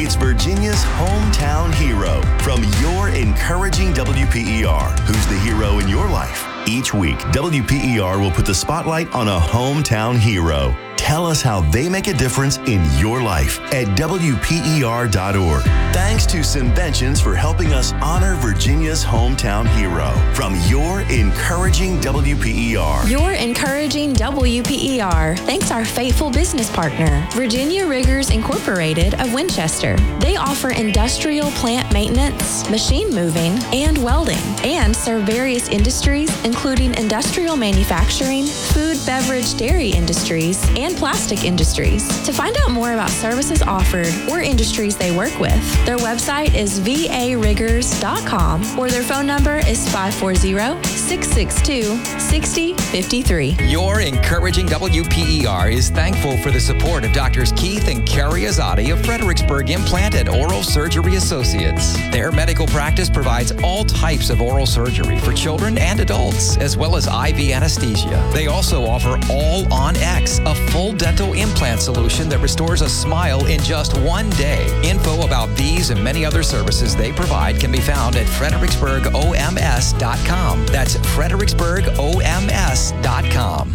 It's Virginia's hometown hero from your encouraging WPER. Who's the hero in your life? Each week, WPER will put the spotlight on a hometown hero. Tell us how they make a difference in your life at WPER.org. Thanks to Simventions for helping us honor Virginia's hometown hero. From your encouraging WPER. Your encouraging WPER. Thanks our faithful business partner, Virginia Riggers Incorporated of Winchester. They offer industrial plant maintenance, machine moving, and welding, and serve various industries, including industrial manufacturing, food, beverage, dairy industries, and plastic industries. To find out more about services offered or industries they work with, their website is variggers.com or their phone number is 540-662-6053. Your encouraging WPER is thankful for the support of Drs. Keith and Carrie Azadi of Fredericksburg Implant and Oral Surgery Associates. Their medical practice provides all types of oral surgery for children and adults, as well as IV anesthesia. They also offer All On X, a full dental implant solution that restores a smile in just one day. Info about these and many other services they provide can be found at fredericksburgoms.com. That's fredericksburgoms.com.